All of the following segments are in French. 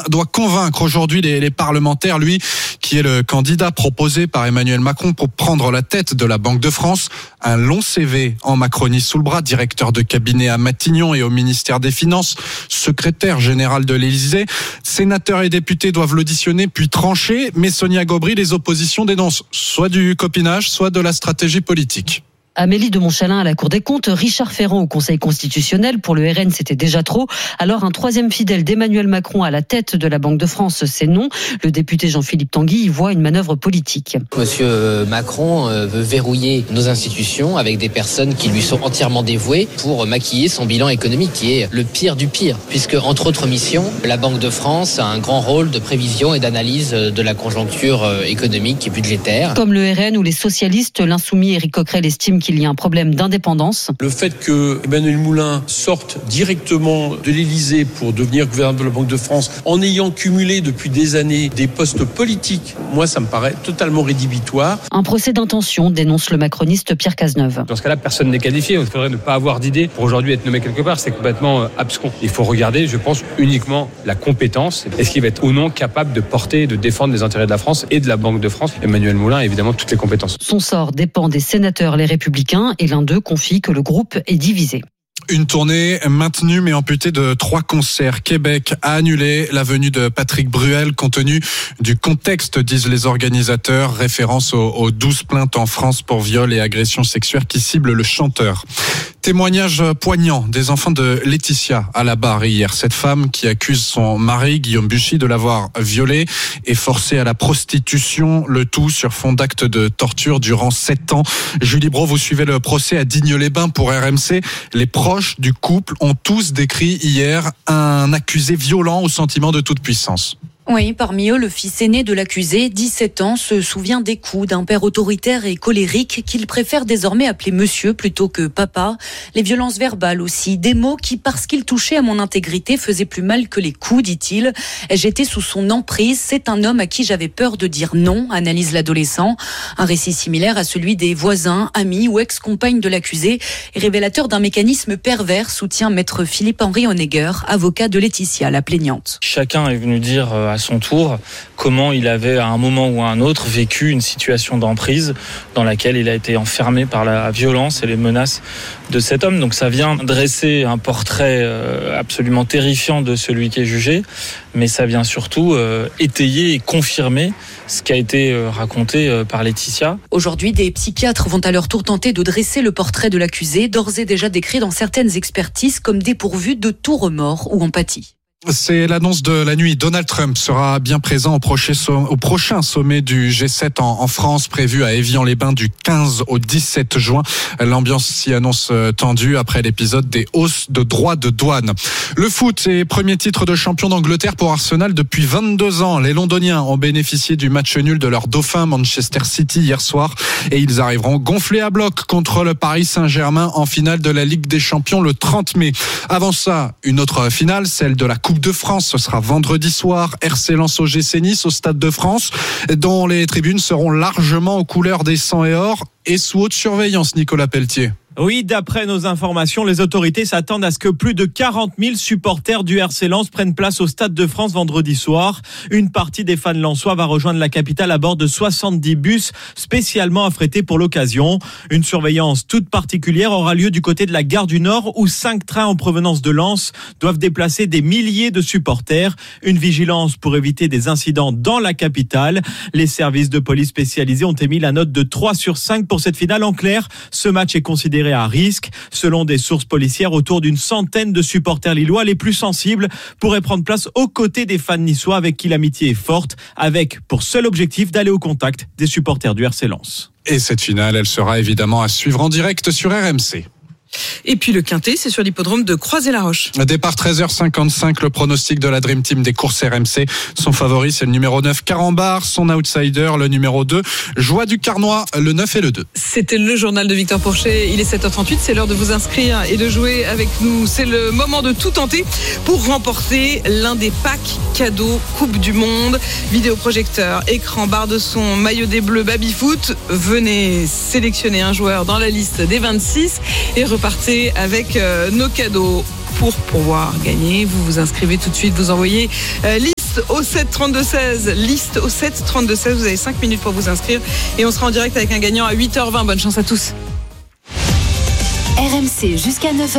doit convaincre aujourd'hui les parlementaires, lui qui est le candidat proposé par Emmanuel Macron pour prendre la tête de la Banque de France. Un long CV en Macronie sous le bras, directeur de cabinet à Matignon et au ministère des Finances, secrétaire général de l'Élysée. Sénateurs et députés doivent l'auditionner puis trancher, mais Sonia Gobry, les oppositions dénoncent soit du copinage, soit de la stratégie politique. Amélie de Montchalin à la Cour des comptes, Richard Ferrand au Conseil constitutionnel. Pour le RN, c'était déjà trop. Alors, un troisième fidèle d'Emmanuel Macron à la tête de la Banque de France, c'est non. Le député Jean-Philippe Tanguy y voit une manœuvre politique. Monsieur Macron veut verrouiller nos institutions avec des personnes qui lui sont entièrement dévouées pour maquiller son bilan économique qui est le pire du pire. Puisque, entre autres missions, la Banque de France a un grand rôle de prévision et d'analyse de la conjoncture économique et budgétaire. Comme le RN ou les socialistes, l'insoumis Éric Coquerel estime qu'il y a un problème d'indépendance. Le fait que Emmanuel Moulin sorte directement de l'Élysée pour devenir gouverneur de la Banque de France en ayant cumulé depuis des années des postes politiques, moi ça me paraît totalement rédhibitoire. Un procès d'intention, dénonce le macroniste Pierre Cazeneuve. Dans ce cas-là, personne n'est qualifié. Il faudrait ne pas avoir d'idée pour aujourd'hui être nommé quelque part. C'est complètement abscon. Il faut regarder, je pense, uniquement la compétence. Est-ce qu'il va être ou non capable de porter et de défendre les intérêts de la France et de la Banque de France? Emmanuel Moulin a évidemment toutes les compétences. Son sort dépend des sénateurs Les Républicains et l'un d'eux confie que le groupe est divisé. Une tournée maintenue mais amputée de 3 concerts. Québec a annulé la venue de Patrick Bruel compte tenu du contexte, disent les organisateurs, référence aux 12 plaintes en France pour viol et agressions sexuelles qui ciblent le chanteur. Témoignage poignant des enfants de Laetitia à la barre hier. Cette femme qui accuse son mari, Guillaume Buchy, de l'avoir violée et forcée à la prostitution, le tout sur fond d'actes de torture durant 7 ans. Julie Brault, vous suivez le procès à Digne-les-Bains pour RMC. Les proches du couple ont tous décrit hier un accusé violent au sentiment de toute puissance. Oui, parmi eux, le fils aîné de l'accusé, 17 ans, se souvient des coups d'un père autoritaire et colérique qu'il préfère désormais appeler monsieur plutôt que papa. Les violences verbales aussi, des mots qui, parce qu'ils touchaient à mon intégrité, faisaient plus mal que les coups, dit-il. J'étais sous son emprise, c'est un homme à qui j'avais peur de dire non, analyse l'adolescent. Un récit similaire à celui des voisins, amis ou ex-compagnes de l'accusé, est révélateur d'un mécanisme pervers, soutient maître Philippe-Henri Honegger, avocat de Laetitia, la plaignante. Chacun est venu dire à son tour comment il avait à un moment ou à un autre vécu une situation d'emprise dans laquelle il a été enfermé par la violence et les menaces de cet homme. Donc ça vient dresser un portrait absolument terrifiant de celui qui est jugé, mais ça vient surtout étayer et confirmer ce qui a été raconté par Laetitia. Aujourd'hui, des psychiatres vont à leur tour tenter de dresser le portrait de l'accusé, d'ores et déjà décrit dans certaines expertises comme dépourvu de tout remords ou empathie. C'est l'annonce de la nuit. Donald Trump sera bien présent au prochain sommet du G7 en France, prévu à Évian-les-Bains du 15 au 17 juin. L'ambiance s'y annonce tendue après l'épisode des hausses de droits de douane. Le foot est premier titre de champion d'Angleterre pour Arsenal depuis 22 ans. Les Londoniens ont bénéficié du match nul de leur dauphin Manchester City hier soir et ils arriveront gonflés à bloc contre le Paris Saint-Germain en finale de la Ligue des Champions le 30 mai. Avant ça, une autre finale, celle de la Coupe de France. Ce sera vendredi soir. RC Lens OGC Nice au Stade de France, dont les tribunes seront largement aux couleurs des sang et or et sous haute surveillance, Nicolas Pelletier. Oui, d'après nos informations, les autorités s'attendent à ce que plus de 40 000 supporters du RC Lens prennent place au Stade de France vendredi soir. Une partie des fans lensois va rejoindre la capitale à bord de 70 bus spécialement affrétés pour l'occasion. Une surveillance toute particulière aura lieu du côté de la gare du Nord où 5 trains en provenance de Lens doivent déplacer des milliers de supporters. Une vigilance pour éviter des incidents dans la capitale. Les services de police spécialisés ont émis la note de 3 sur 5 pour cette finale. En clair, ce match est considéré à risque. Selon des sources policières, autour d'une centaine de supporters lillois les plus sensibles pourraient prendre place aux côtés des fans niçois avec qui l'amitié est forte, avec pour seul objectif d'aller au contact des supporters du RC Lens. Et cette finale, elle sera évidemment à suivre en direct sur RMC. Et puis le quintet, c'est sur l'hippodrome de Croisé-la-Roche. Départ 13h55, le pronostic de la Dream Team des courses RMC. Son favori, c'est le numéro 9, Carambar. Son outsider, le numéro 2, Joie du Carnois, le 9 et le 2. C'était le journal de Victor Porcher. Il est 7h38, c'est l'heure de vous inscrire et de jouer avec nous. C'est le moment de tout tenter pour remporter l'un des packs cadeaux Coupe du Monde. Vidéoprojecteur, écran, barre de son, maillot des Bleus, baby-foot. Venez sélectionner un joueur dans la liste des 26 et repartez avec nos cadeaux pour pouvoir gagner. Vous vous inscrivez tout de suite, vous envoyez liste liste au 7 32 16. Liste au 7 32 16. Vous avez 5 minutes pour vous inscrire. Et on sera en direct avec un gagnant à 8h20. Bonne chance à tous. RMC jusqu'à 9h.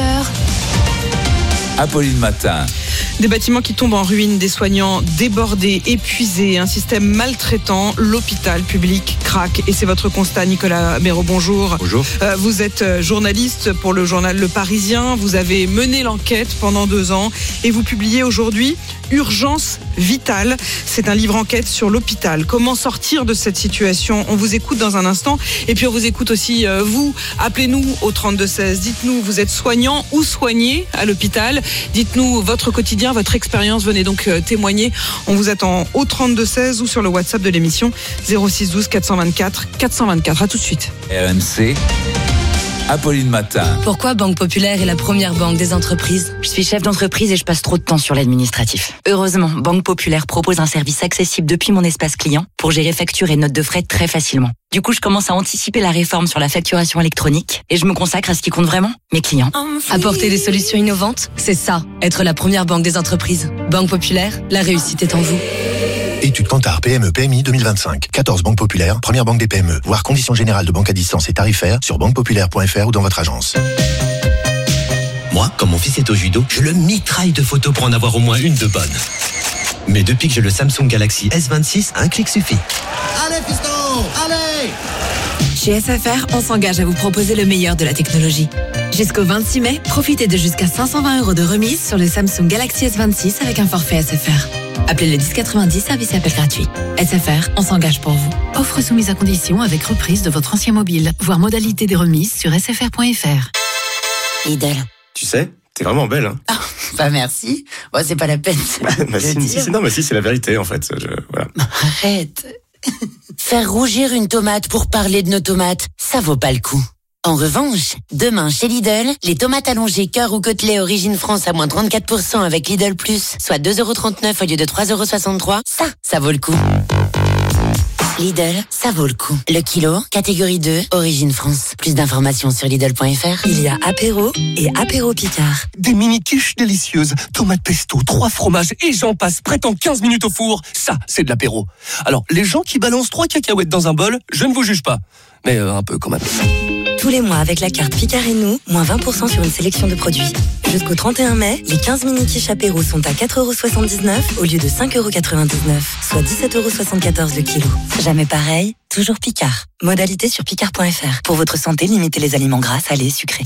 Apolline Matin. Des bâtiments qui tombent en ruine, des soignants débordés, épuisés, un système maltraitant, l'hôpital public craque. Et c'est votre constat, Nicolas Béraud, bonjour. Bonjour. Vous êtes journaliste pour le journal Le Parisien, vous avez mené l'enquête pendant 2 ans et vous publiez aujourd'hui Urgence vitale. C'est un livre enquête sur l'hôpital. Comment sortir de cette situation ? On vous écoute dans un instant et puis on vous écoute aussi vous. Appelez-nous au 32 16. Dites-nous, vous êtes soignant ou soigné à l'hôpital ? Dites-nous votre quotidien, votre expérience. Venez donc témoigner. On vous attend au 32 16 ou sur le WhatsApp de l'émission 06 12 424 424. À tout de suite. RMC. Apolline Matin. Pourquoi Banque Populaire est la première banque des entreprises ? Je suis chef d'entreprise et je passe trop de temps sur l'administratif. Heureusement, Banque Populaire propose un service accessible depuis mon espace client pour gérer factures et notes de frais très facilement. Du coup, je commence à anticiper la réforme sur la facturation électronique et je me consacre à ce qui compte vraiment, mes clients. Apporter des solutions innovantes, c'est ça, être la première banque des entreprises. Banque Populaire, la réussite est en vous. Étude Kantar PME PMI 2025. 14 banques populaires, première banque des PME. Voir conditions générales de banque à distance et tarifaires sur banquepopulaire.fr ou dans votre agence. Moi, quand mon fils est au judo, je le mitraille de photos pour en avoir au moins une de bonne. Mais depuis que j'ai le Samsung Galaxy S26, un clic suffit. Allez fiston, allez! Chez SFR, on s'engage à vous proposer le meilleur de la technologie. Jusqu'au 26 mai, profitez de jusqu'à 520 € de remise sur le Samsung Galaxy S26 avec un forfait SFR. Appelez le 1090, service et appel gratuit. SFR, on s'engage pour vous. Offre soumise à condition avec reprise de votre ancien mobile. Voir modalité des remises sur sfr.fr. Lidl. Tu sais, t'es vraiment belle, hein. Ah, bah merci. Ouais, c'est pas la peine. Si, c'est la vérité, en fait. Voilà. Arrête. Faire rougir une tomate pour parler de nos tomates, ça vaut pas le coup. En revanche, demain chez Lidl, les tomates allongées cœur ou côtelets origine France à moins 34% avec Lidl Plus, soit 2,39 € au lieu de 3,63 €, ça vaut le coup. Lidl, ça vaut le coup. Le kilo, catégorie 2, origine France. Plus d'informations sur Lidl.fr. Il y a apéro et apéro Picard. Des mini-quiches délicieuses, tomates pesto, 3 fromages et j'en passe, prêt en 15 minutes au four. Ça, c'est de l'apéro. Alors, les gens qui balancent 3 cacahuètes dans un bol, je ne vous juge pas. Mais un peu quand même. Tous les mois avec la carte Picard et nous, moins 20% sur une sélection de produits. Jusqu'au 31 mai, les 15 mini-quiches apéro sont à 4,79 € au lieu de 5,99 €, soit 17,74 € le kilo. Jamais pareil, toujours Picard. Modalité sur picard.fr. Pour votre santé, limitez les aliments gras, salés, sucrés.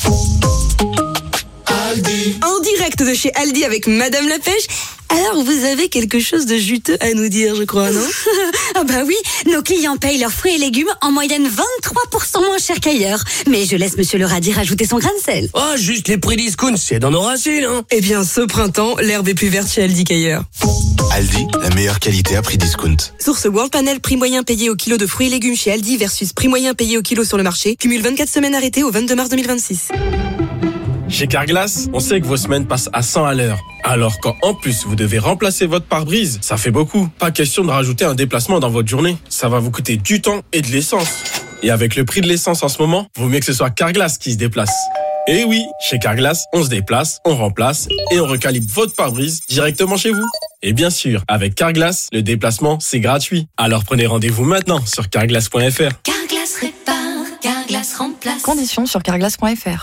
Aldi. En direct de chez Aldi avec Madame la Pêche. Alors, vous avez quelque chose de juteux à nous dire, je crois, non? Ah bah oui, nos clients payent leurs fruits et légumes en moyenne 23% moins cher qu'ailleurs. Mais je laisse Monsieur le radis rajouter son grain de sel. Oh, juste les prix discount, c'est dans nos racines, hein. Eh bien, ce printemps, l'herbe est plus verte chez Aldi qu'ailleurs. Aldi, la meilleure qualité à prix discount. Source World Panel, prix moyen payé au kilo de fruits et légumes chez Aldi versus prix moyen payé au kilo sur le marché. Cumule 24 semaines arrêtées au 22 mars 2026. Chez Carglass, on sait que vos semaines passent à 100 à l'heure. Alors quand en plus vous devez remplacer votre pare-brise, ça fait beaucoup. Pas question de rajouter un déplacement dans votre journée. Ça va vous coûter du temps et de l'essence. Et avec le prix de l'essence en ce moment, vaut mieux que ce soit Carglass qui se déplace. Et oui, chez Carglass, on se déplace, on remplace et on recalibre votre pare-brise directement chez vous. Et bien sûr, avec Carglass, le déplacement, c'est gratuit. Alors prenez rendez-vous maintenant sur carglass.fr. Carglass répare, Carglass remplace. Conditions sur carglass.fr.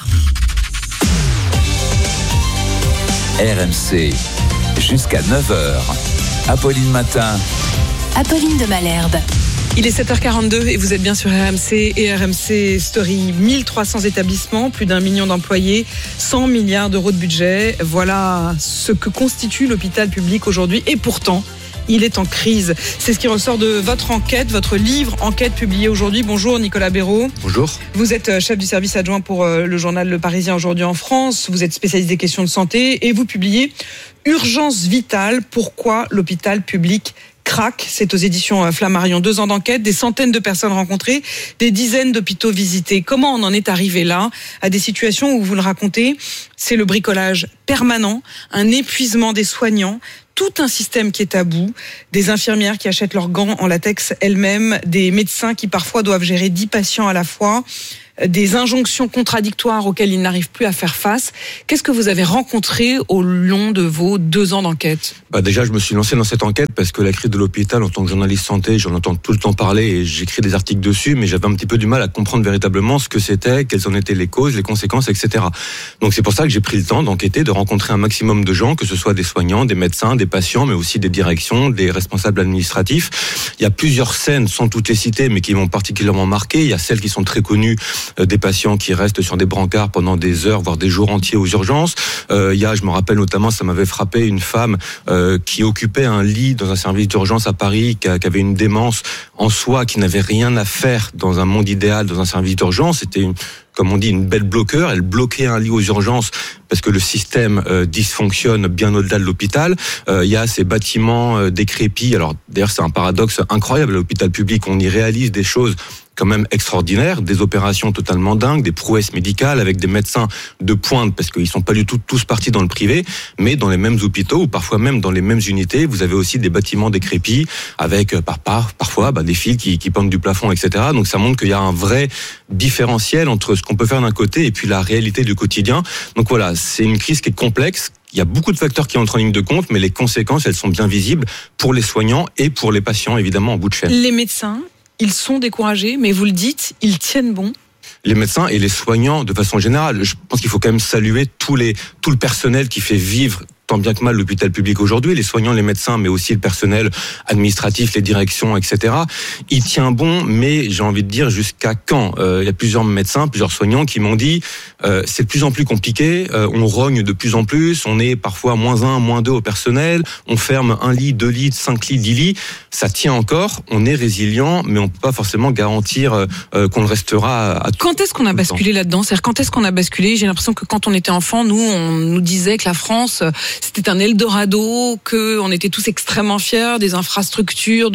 RMC, jusqu'à 9h. Apolline Matin. Apolline de Malherbe. Il est 7h42 et vous êtes bien sur RMC et RMC Story. 1300 établissements, plus d'1 million d'employés, 100 milliards d'euros de budget. Voilà ce que constitue l'hôpital public aujourd'hui. Et pourtant, il est en crise. C'est ce qui ressort de votre enquête, votre livre enquête publié aujourd'hui. Bonjour Nicolas Béraud. Bonjour. Vous êtes chef du service adjoint pour le journal Le Parisien aujourd'hui en France. Vous êtes spécialiste des questions de santé et vous publiez Urgence vitale, pourquoi l'hôpital public craque. C'est aux éditions Flammarion. 2 ans d'enquête, des centaines de personnes rencontrées, des dizaines d'hôpitaux visités. Comment on en est arrivé là, à des situations où vous le racontez, c'est le bricolage permanent, un épuisement des soignants, tout un système qui est à bout, des infirmières qui achètent leurs gants en latex elles-mêmes, des médecins qui parfois doivent gérer 10 patients à la fois, des injonctions contradictoires auxquelles il n'arrive plus à faire face. Qu'est-ce que vous avez rencontré au long de vos 2 ans d'enquête ? Déjà, je me suis lancé dans cette enquête parce que la crise de l'hôpital, en tant que journaliste santé, j'en entends tout le temps parler et j'écris des articles dessus, mais j'avais un petit peu du mal à comprendre véritablement ce que c'était, quelles en étaient les causes, les conséquences, etc. Donc c'est pour ça que j'ai pris le temps d'enquêter, de rencontrer un maximum de gens, que ce soit des soignants, des médecins, des patients, mais aussi des directions, des responsables administratifs. Il y a plusieurs scènes, sans toutes les citer, mais qui m'ont particulièrement marqué. Il y a celles qui sont très connues, des patients qui restent sur des brancards pendant des heures, voire des jours entiers aux urgences. Il y a, je me rappelle notamment, ça m'avait frappé, une femme qui occupait un lit dans un service d'urgence à Paris, qui avait une démence en soi, qui n'avait rien à faire dans un monde idéal, dans un service d'urgence. C'était comme on dit, une belle bloqueur. Elle bloquait un lit aux urgences parce que le système dysfonctionne bien au-delà de l'hôpital. Il y a ces bâtiments décrépits. Alors d'ailleurs, c'est un paradoxe incroyable. À l'hôpital public, on y réalise des choses quand même extraordinaires, des opérations totalement dingues, des prouesses médicales avec des médecins de pointe, parce qu'ils sont pas du tout tous partis dans le privé, mais dans les mêmes hôpitaux ou parfois même dans les mêmes unités, vous avez aussi des bâtiments décrépits avec parfois des fils qui pendent du plafond, etc. Donc ça montre qu'il y a un vrai différentiel entre ce qu'on peut faire d'un côté et puis la réalité du quotidien. Donc voilà, c'est une crise qui est complexe. Il y a beaucoup de facteurs qui entrent en ligne de compte, mais les conséquences, elles sont bien visibles pour les soignants et pour les patients, évidemment, en bout de chaîne. Les médecins, ils sont découragés, mais vous le dites, ils tiennent bon. Les médecins et les soignants, de façon générale, je pense qu'il faut quand même saluer tout le personnel qui fait vivre tant bien que mal l'hôpital public aujourd'hui, les soignants, les médecins, mais aussi le personnel administratif, les directions, etc. Il tient bon, mais j'ai envie de dire jusqu'à quand ? Il y a plusieurs médecins, plusieurs soignants qui m'ont dit c'est de plus en plus compliqué, on rogne de plus en plus, on est parfois -1, -2 au personnel, on ferme 1 lit, 2 lits, 5 lits, 10 lits, ça tient encore, on est résilient, mais on peut pas forcément garantir qu'on le restera à tout. Quand est-ce qu'on a basculé là-dedans ? C'est-à-dire, quand est-ce qu'on a basculé ? J'ai l'impression que quand on était enfant, on nous disait que la France, c'était un Eldorado, qu'on était tous extrêmement fiers des infrastructures,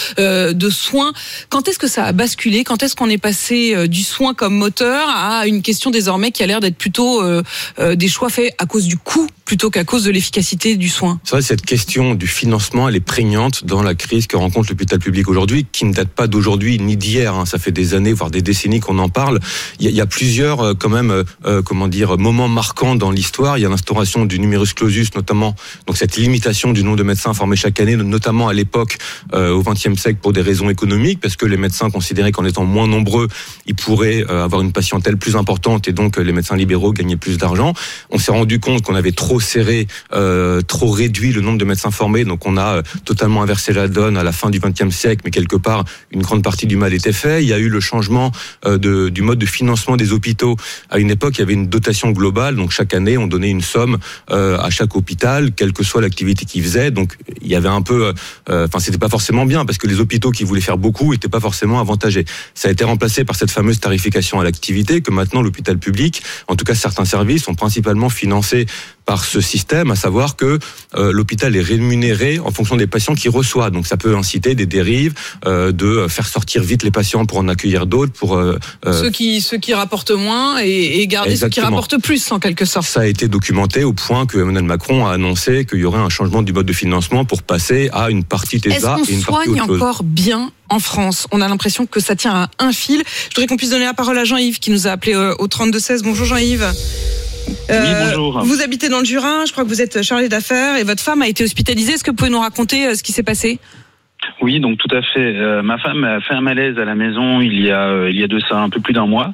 de soins. Quand est-ce que ça a basculé ? Quand est-ce qu'on est passé du soin comme moteur à une question désormais qui a l'air d'être plutôt des choix faits à cause du coût plutôt qu'à cause de l'efficacité du soin ? C'est vrai, cette question du financement, elle est prégnante dans la crise que rencontre l'hôpital public aujourd'hui, qui ne date pas d'aujourd'hui ni d'hier. Ça fait des années, voire des décennies qu'on en parle. Il y a plusieurs, quand même, moments marquants dans l'histoire. Il y a l'instauration du numerus clausus, notamment, donc cette limitation du nombre de médecins formés chaque année, notamment à l'époque, au XXe siècle, pour des raisons économiques, parce que les médecins considéraient qu'en étant moins nombreux, ils pourraient avoir une patientèle plus importante et donc les médecins libéraux gagnaient plus d'argent. On s'est rendu compte qu'on avait trop serré, trop réduit le nombre de médecins formés, donc on a totalement inversé la donne à la fin du XXe siècle, mais quelque part, une grande partie du mal était fait. Il y a eu le changement du mode de financement des hôpitaux. À une époque, il y avait une dotation globale, donc chaque année, on donnait une somme à chaque hôpital, quelle que soit l'activité qu'ils faisaient. Donc il y avait un peu, c'était pas forcément bien parce que les hôpitaux qui voulaient faire beaucoup étaient pas forcément avantagés. Ça a été remplacé par cette fameuse tarification à l'activité que maintenant l'hôpital public, en tout cas certains services, sont principalement financés par ce système, à savoir que l'hôpital est rémunéré en fonction des patients qu'il reçoit. Donc ça peut inciter des dérives, de faire sortir vite les patients pour en accueillir d'autres, pour ceux qui rapportent moins et garder Exactement. Ceux qui rapportent plus en quelque sorte. Ça a été documenté au point que Emmanuel Macron a annoncé qu'il y aurait un changement du mode de financement pour passer à une partie TESA et une partie Est-ce qu'on soigne autre chose. encore bien en France ? On a l'impression que ça tient à un fil. Je voudrais qu'on puisse donner la parole à Jean-Yves qui nous a appelé au 32-16. Bonjour Jean-Yves. Oui, bonjour. Vous habitez dans le Jura, je crois que vous êtes chargé d'affaires et votre femme a été hospitalisée. Est-ce que vous pouvez nous raconter ce qui s'est passé ? Oui, donc tout à fait. Ma femme a fait un malaise à la maison il y a de ça un peu plus d'1 mois.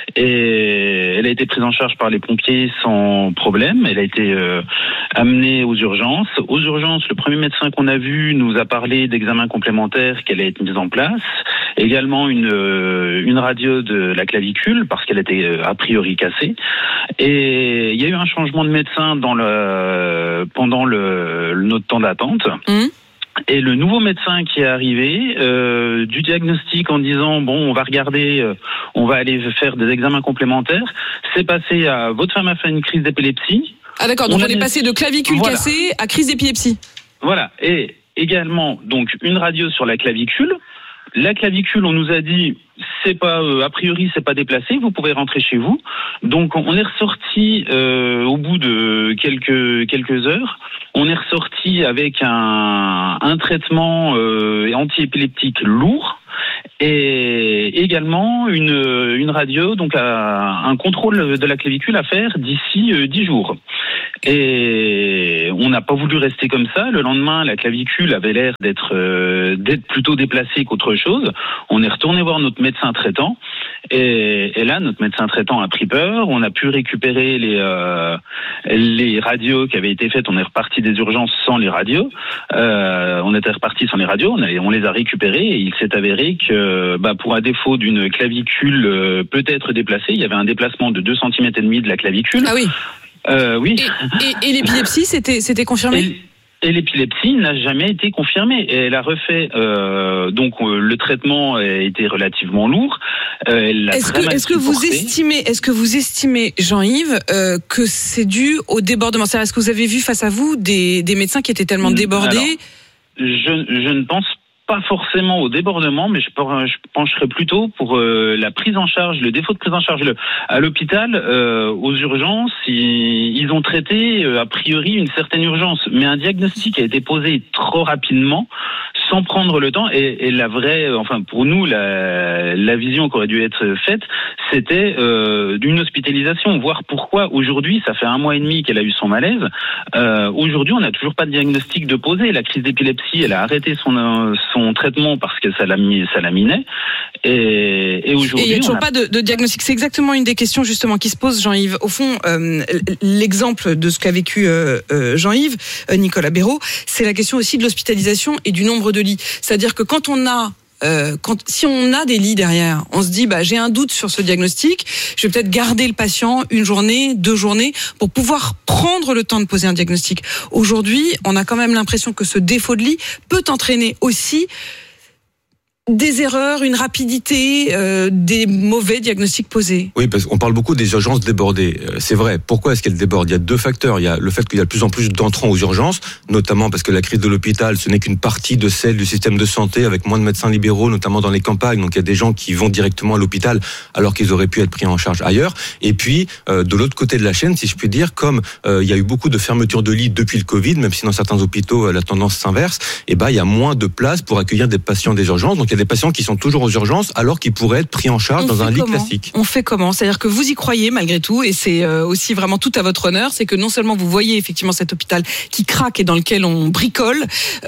Et elle a été prise en charge par les pompiers sans problème. Elle a été amenée aux urgences. Aux urgences, le premier médecin qu'on a vu nous a parlé d'examens complémentaires qu'elle a été mise en place. Également une radio de la clavicule parce qu'elle était a priori cassée. Et il y a eu un changement de médecin pendant notre temps d'attente. Et le nouveau médecin qui est arrivé, du diagnostic en disant on va regarder, on va aller faire des examens complémentaires, c'est passé à votre femme a fait une crise d'épilepsie. Ah d'accord, donc on est passé de clavicule cassée à crise d'épilepsie. Voilà, et également donc une radio sur la clavicule. La clavicule, on nous a dit, c'est pas a priori c'est pas déplacé, vous pouvez rentrer chez vous. Donc on est ressorti au bout de quelques heures. On est ressorti avec un traitement antiépileptique lourd Et également une radio, donc un contrôle de la clavicule à faire d'ici 10 jours. Et on n'a pas voulu rester comme ça. Le lendemain, la clavicule avait l'air d'être plutôt déplacée qu'autre chose. On est retourné voir notre médecin traitant. Et là, notre médecin traitant a pris peur. On a pu récupérer les radios qui avaient été faites. On est reparti des urgences sans les radios. On était reparti sans les radios. On les a récupérées et il s'est avéré que, pour un défaut d'une clavicule peut-être déplacée, il y avait un déplacement de 2,5 cm de la clavicule. Ah oui. Oui. Et l'épilepsie, c'était confirmé? Et l'épilepsie n'a jamais été confirmée. Et elle a refait, le traitement a été relativement lourd. Est-ce que vous estimez, Jean-Yves, que c'est dû au débordement? C'est-à-dire, est-ce que vous avez vu face à vous des médecins qui étaient tellement débordés? Alors, je ne pense pas forcément au débordement, mais je pencherais plutôt pour la prise en charge, le défaut de prise en charge. À l'hôpital, aux urgences, ils ont traité a priori une certaine urgence, mais un diagnostic a été posé trop rapidement, sans prendre le temps. Et la vraie, pour nous, la vision qui aurait dû être faite, c'était d'une hospitalisation. Voir pourquoi aujourd'hui, ça fait 1 mois et demi qu'elle a eu son malaise. Aujourd'hui, on n'a toujours pas de diagnostic de posé. La crise d'épilepsie, elle a arrêté son traitement parce que ça la minait. Et aujourd'hui, il n'y a toujours pas de diagnostic. C'est exactement une des questions justement qui se pose, Jean-Yves. Au fond, l'exemple de ce qu'a vécu Jean-Yves, Nicolas Béraud, c'est la question aussi de l'hospitalisation et du nombre de lits. C'est-à-dire que si on a des lits derrière, on se dit j'ai un doute sur ce diagnostic, je vais peut-être garder le patient 1 journée, 2 journées pour pouvoir prendre le temps de poser un diagnostic. Aujourd'hui, on a quand même l'impression que ce défaut de lit peut entraîner aussi des erreurs, une rapidité, des mauvais diagnostics posés. Oui, parce qu'on parle beaucoup des urgences débordées. C'est vrai. Pourquoi est-ce qu'elles débordent? Il y a 2 facteurs. Il y a le fait qu'il y a de plus en plus d'entrants aux urgences, notamment parce que la crise de l'hôpital, ce n'est qu'une partie de celle du système de santé, avec moins de médecins libéraux, notamment dans les campagnes. Donc il y a des gens qui vont directement à l'hôpital alors qu'ils auraient pu être pris en charge ailleurs. Et puis, de l'autre côté de la chaîne, si je puis dire, comme il y a eu beaucoup de fermetures de lits depuis le Covid, même si dans certains hôpitaux la tendance s'inverse, il y a moins de place pour accueillir des patients des urgences. Donc des patients qui sont toujours aux urgences alors qu'ils pourraient être pris en charge dans un lit classique. On fait comment? C'est-à-dire que vous y croyez malgré tout, et c'est aussi vraiment tout à votre honneur, c'est que non seulement vous voyez effectivement cet hôpital qui craque et dans lequel on bricole,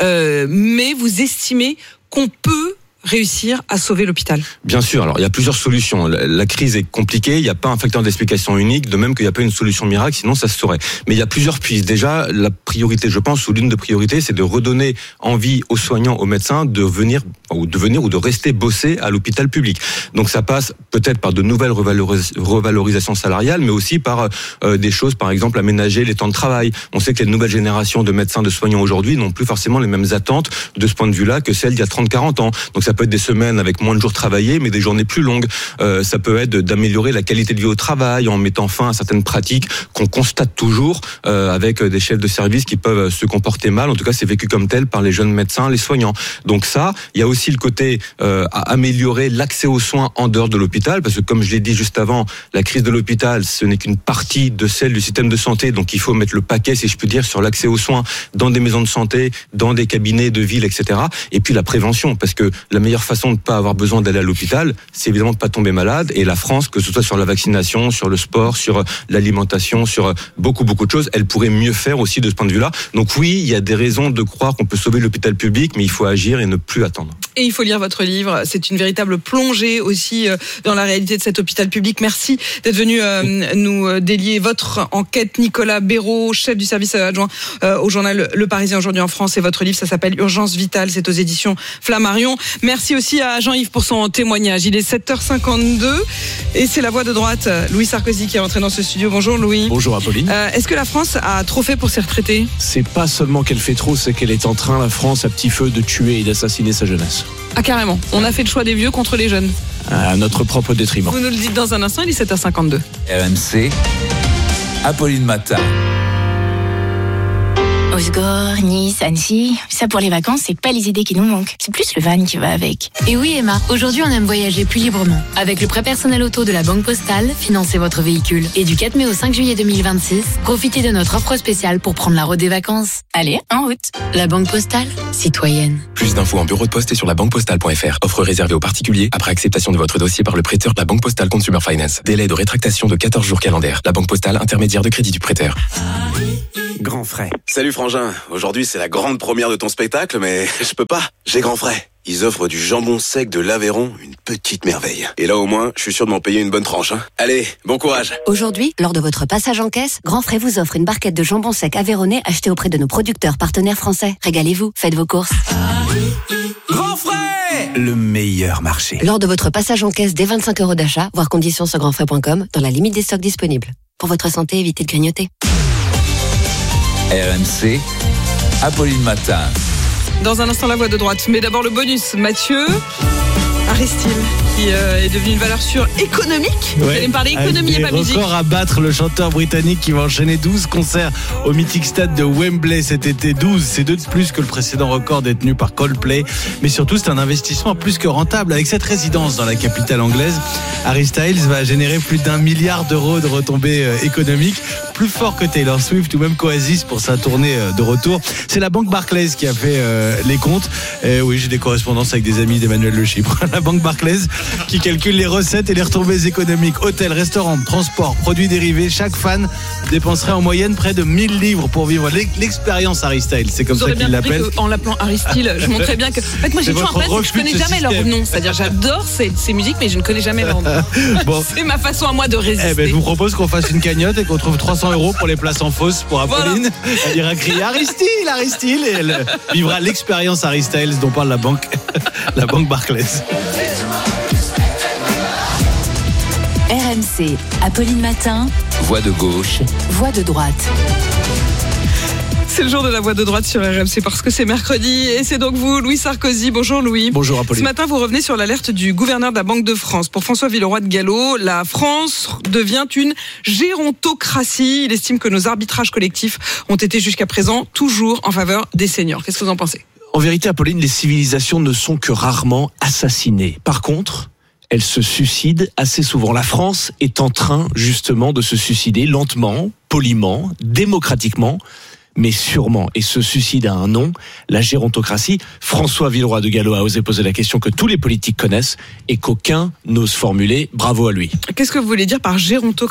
mais vous estimez qu'on peut réussir à sauver l'hôpital? Bien sûr. Alors, il y a plusieurs solutions. La crise est compliquée. Il n'y a pas un facteur d'explication unique, de même qu'il n'y a pas une solution miracle, sinon ça se saurait. Mais il y a plusieurs pistes. Déjà, la priorité, je pense, ou l'une des priorités, c'est de redonner envie aux soignants, aux médecins de venir ou de rester bosser à l'hôpital public. Donc, ça passe peut-être par de nouvelles revalorisations salariales, mais aussi par des choses, par exemple, aménager les temps de travail. On sait que les nouvelles générations de médecins, de soignants aujourd'hui n'ont plus forcément les mêmes attentes de ce point de vue-là que celles d'il y a 30-40 ans. Donc, ça peut être des semaines avec moins de jours travaillés, mais des journées plus longues. Ça peut être d'améliorer la qualité de vie au travail en mettant fin à certaines pratiques qu'on constate toujours avec des chefs de service qui peuvent se comporter mal. En tout cas, c'est vécu comme tel par les jeunes médecins, les soignants. Donc ça, il y a aussi le côté à améliorer l'accès aux soins en dehors de l'hôpital, parce que comme je l'ai dit juste avant, la crise de l'hôpital, ce n'est qu'une partie de celle du système de santé. Donc il faut mettre le paquet, si je puis dire, sur l'accès aux soins dans des maisons de santé, dans des cabinets de ville, etc. Et puis la prévention, parce que la meilleure façon de ne pas avoir besoin d'aller à l'hôpital, c'est évidemment de ne pas tomber malade. Et la France, que ce soit sur la vaccination, sur le sport, sur l'alimentation, sur beaucoup de choses, elle pourrait mieux faire aussi de ce point de vue-là. Donc oui, il y a des raisons de croire qu'on peut sauver l'hôpital public, mais il faut agir et ne plus attendre. Et il faut lire votre livre. C'est une véritable plongée aussi dans la réalité de cet hôpital public. Merci d'être venu nous délier votre enquête. Nicolas Béraud, chef du service adjoint au journal Le Parisien aujourd'hui en France. Et votre livre, ça s'appelle Urgence vitale. C'est aux éditions Flammarion. Merci aussi à Jean-Yves pour son témoignage. Il est 7h52 et c'est la voix de droite, Louis Sarkozy, qui est rentré dans ce studio. Bonjour Louis. Bonjour Apolline. Est-ce que la France a trop fait pour ses retraités? C'est pas seulement qu'elle fait trop, c'est qu'elle est en train, la France, à petit feu, de tuer et d'assassiner sa jeunesse. Ah carrément, on a fait le choix des vieux contre les jeunes. À notre propre détriment. Vous nous le dites dans un instant, il est 7h52. RMC, Apolline Matin. Au Osgore, Nice, Annecy. Ça pour les vacances, c'est pas les idées qui nous manquent. C'est plus le van qui va avec. Et oui Emma, aujourd'hui on aime voyager plus librement. Avec le prêt personnel auto de la Banque Postale, financez votre véhicule. Et du 4 mai au 5 juillet 2026, profitez de notre offre spéciale pour prendre la route des vacances. Allez, en route. La Banque Postale, citoyenne. Plus d'infos en bureau de poste et sur labanquepostale.fr. Offre réservée aux particuliers après acceptation de votre dossier par le prêteur de la Banque Postale Consumer Finance. Délai de rétractation de 14 jours calendaires. La Banque Postale, intermédiaire de crédit du prêteur. Grand frais. Salut Frangin, aujourd'hui c'est la grande première de ton spectacle, mais je peux pas, j'ai Grand frais. Ils offrent du jambon sec de l'Aveyron, une petite merveille. Et là au moins, je suis sûr de m'en payer une bonne tranche. Allez, bon courage. Aujourd'hui, lors de votre passage en caisse, Grand Frais vous offre une barquette de jambon sec aveyronnais achetée auprès de nos producteurs partenaires français. Régalez-vous, faites vos courses. Grand frais, le meilleur marché. Lors de votre passage en caisse dès 25 € d'achat, voir conditions sur grandfrais.com, dans la limite des stocks disponibles. Pour votre santé, évitez de grignoter. RMC, Apolline Matin. Dans un instant, la voix de droite. Mais d'abord, le bonus. Mathieu Aristide, qui est devenu une valeur sûre économique. Vous allez me parler économie et pas musique. Record à battre, le chanteur britannique qui va enchaîner 12 concerts au mythique stade de Wembley cet été. 12, c'est 2 de plus que le précédent record détenu par Coldplay. Mais surtout, c'est un investissement plus que rentable. Avec cette résidence dans la capitale anglaise, Harry Styles va générer plus d'1 milliard d'euros de retombées économiques. Plus fort que Taylor Swift ou même Oasis pour sa tournée de retour. C'est la banque Barclays qui a fait les comptes. Et oui, j'ai des correspondances avec des amis d'Emmanuel Le Chypre. La banque Barclays qui calcule les recettes et les retombées économiques. Hôtels, restaurants, transports, produits dérivés. Chaque fan dépenserait en moyenne près de 1000 livres pour vivre l'expérience Harry Styles. C'est comme ça qu'il l'appelle. En l'appelant Harry Styles, je montrais bien que. En fait, moi j'ai toujours un problème, c'est que je connais jamais leur nom. C'est-à-dire, j'adore ces musiques, mais je ne connais jamais leur nom. Bon. C'est ma façon à moi de résister. Je vous propose qu'on fasse une cagnotte et qu'on trouve 300 € pour les places en fosse pour Apolline. Voilà. Elle ira crier Harry Styles, et elle vivra l'expérience Harry Styles dont parle la banque Barclays. RMC, Apolline Matin. Voix de gauche. Voix de droite. C'est le jour de la voix de droite sur RMC parce que c'est mercredi et c'est donc vous, Louis Sarkozy. Bonjour Louis. Bonjour Apolline. Ce matin, vous revenez sur l'alerte du gouverneur de la Banque de France. Pour François Villeroy de Galhau, la France devient une gérontocratie. Il estime que nos arbitrages collectifs ont été jusqu'à présent toujours en faveur des seniors. Qu'est-ce que vous en pensez ? En vérité, Apolline, les civilisations ne sont que rarement assassinées. Par contre, elles se suicident assez souvent. La France est en train justement de se suicider lentement, poliment, démocratiquement, mais sûrement. Et ce suicide a un nom, la gérontocratie. François Villeroy de Galhau a osé poser la question que tous les politiques connaissent et qu'aucun n'ose formuler. Bravo à lui. Qu'est-ce que vous voulez dire par gérontocratie ?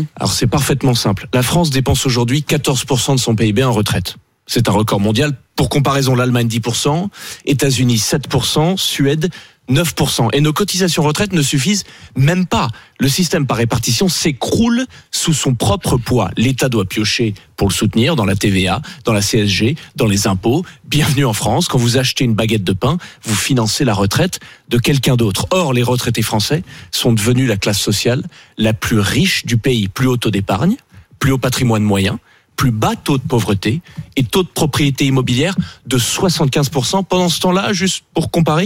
Alors c'est parfaitement simple. La France dépense aujourd'hui 14% de son PIB en retraite. C'est un record mondial. Pour comparaison, l'Allemagne 10%, États-Unis 7%, Suède 9%. Et nos cotisations retraite ne suffisent même pas. Le système par répartition s'écroule sous son propre poids. L'État doit piocher pour le soutenir dans la TVA, dans la CSG, dans les impôts. Bienvenue en France. Quand vous achetez une baguette de pain, vous financez la retraite de quelqu'un d'autre. Or, les retraités français sont devenus la classe sociale la plus riche du pays. Plus haut taux d'épargne, plus haut patrimoine moyen, plus bas taux de pauvreté et taux de propriété immobilière de 75%. Pendant ce temps-là, juste pour comparer,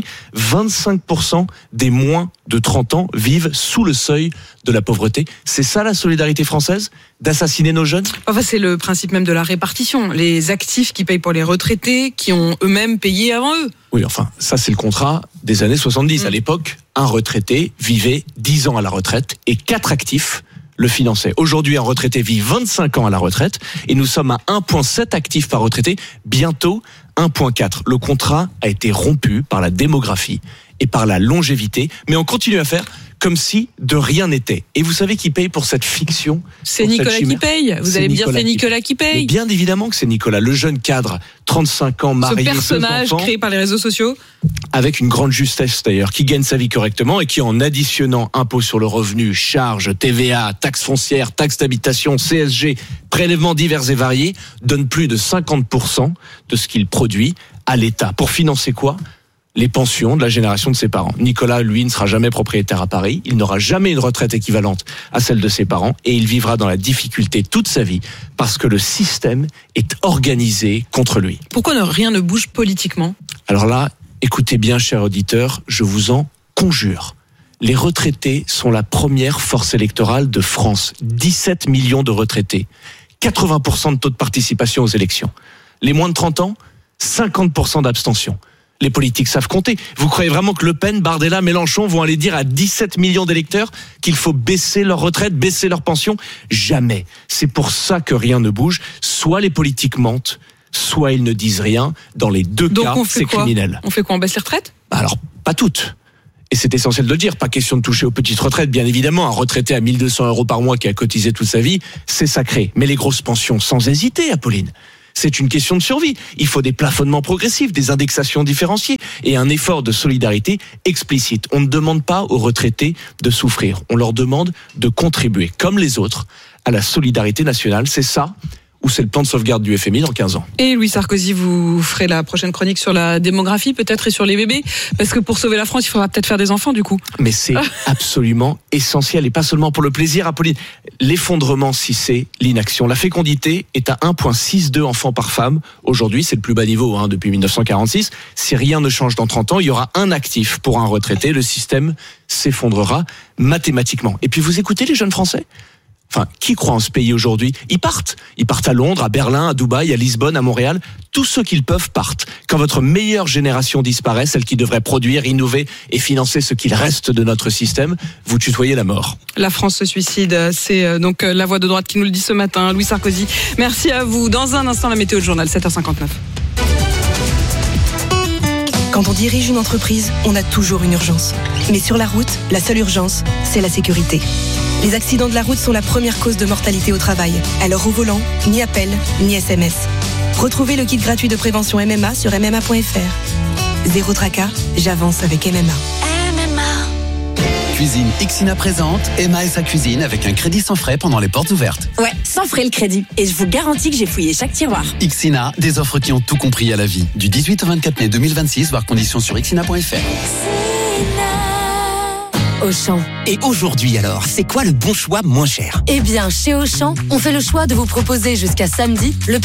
25% des moins de 30 ans vivent sous le seuil de la pauvreté. C'est ça la solidarité française ? D'assassiner nos jeunes ? Enfin, c'est le principe même de la répartition. Les actifs qui payent pour les retraités, qui ont eux-mêmes payé avant eux. Oui, enfin, ça c'est le contrat des années 70. À l'époque, un retraité vivait 10 ans à la retraite et 4 actifs le finançait. Aujourd'hui, un retraité vit 25 ans à la retraite et nous sommes à 1,7 actifs par retraité, bientôt 1,4. Le contrat a été rompu par la démographie et par la longévité, mais on continue à faire comme si de rien n'était. Et vous savez qui paye pour cette fiction ? C'est Nicolas qui paye. Vous allez me dire c'est Nicolas qui paye. Mais bien évidemment que c'est Nicolas, le jeune cadre, 35 ans, marié, ce personnage créé par les réseaux sociaux. Avec une grande justesse d'ailleurs, qui gagne sa vie correctement et qui en additionnant impôts sur le revenu, charges, TVA, taxes foncières, taxes d'habitation, CSG, prélèvements divers et variés, donne plus de 50% de ce qu'il produit à l'État. Pour financer quoi ? Les pensions de la génération de ses parents. Nicolas, lui, ne sera jamais propriétaire à Paris. Il n'aura jamais une retraite équivalente à celle de ses parents et il vivra dans la difficulté toute sa vie parce que le système est organisé contre lui. Pourquoi rien ne bouge politiquement ? Alors là, écoutez bien, chers auditeurs, je vous en conjure. Les retraités sont la première force électorale de France. 17 millions de retraités. 80% de taux de participation aux élections. Les moins de 30 ans, 50% d'abstention. Les politiques savent compter. Vous croyez vraiment que Le Pen, Bardella, Mélenchon vont aller dire à 17 millions d'électeurs qu'il faut baisser leur retraite, baisser leur pension? Jamais. C'est pour ça que rien ne bouge. Soit les politiques mentent, soit ils ne disent rien. Dans les deux cas, c'est criminel. On fait quoi? On baisse les retraites? Alors, pas toutes. Et c'est essentiel de le dire. Pas question de toucher aux petites retraites, bien évidemment. Un retraité à 1 200 € par mois qui a cotisé toute sa vie, c'est sacré. Mais les grosses pensions, sans hésiter, Apolline. C'est une question de survie. Il faut des plafonnements progressifs, des indexations différenciées et un effort de solidarité explicite. On ne demande pas aux retraités de souffrir. On leur demande de contribuer, comme les autres, à la solidarité nationale. C'est ça, ou c'est le plan de sauvegarde du FMI dans 15 ans. Et Louis Sarkozy, vous ferez la prochaine chronique sur la démographie, peut-être, et sur les bébés, parce que pour sauver la France, il faudra peut-être faire des enfants, du coup. Mais c'est absolument essentiel, et pas seulement pour le plaisir, Apolline. L'effondrement, si c'est l'inaction. La fécondité est à 1,62 enfants par femme. Aujourd'hui, c'est le plus bas niveau depuis 1946. Si rien ne change dans 30 ans, il y aura un actif pour un retraité. Le système s'effondrera mathématiquement. Et puis, vous écoutez les jeunes Français ? Enfin, qui croit en ce pays aujourd'hui? Ils partent à Londres, à Berlin, à Dubaï, à Lisbonne, à Montréal. Tous ceux qu'ils peuvent partent. Quand votre meilleure génération disparaît, celle qui devrait produire, innover et financer ce qu'il reste de notre système, vous tutoyez la mort. La France se suicide, c'est donc la voix de droite qui nous le dit ce matin. Louis Sarkozy, merci à vous. Dans un instant, la météo de journal, 7h59. Quand on dirige une entreprise, on a toujours une urgence. Mais sur la route, la seule urgence, c'est la sécurité. Les accidents de la route sont la première cause de mortalité au travail. Alors au volant, ni appel, ni SMS. Retrouvez le kit gratuit de prévention MMA sur MMA.fr. Zéro tracas, j'avance avec MMA. Cuisine Ixina présente Emma et sa cuisine avec un crédit sans frais pendant les portes ouvertes. Ouais, sans frais le crédit. Et je vous garantis que j'ai fouillé chaque tiroir. Ixina, des offres qui ont tout compris à la vie. Du 18 au 24 mai 2026, voir conditions sur ixina.fr. Auchan. Et aujourd'hui alors, c'est quoi le bon choix moins cher? Eh bien, chez Auchan, on fait le choix de vous proposer jusqu'à samedi le